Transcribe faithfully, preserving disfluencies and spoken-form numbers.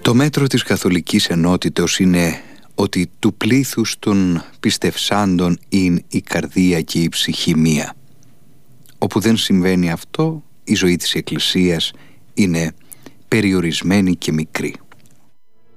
Το μέτρο της καθολικής ενότητος είναι ότι του πλήθους των πιστευσάντων είναι η καρδία και η ψυχή μία. Όπου δεν συμβαίνει αυτό, η ζωή της Εκκλησίας είναι περιορισμένη και μικρή.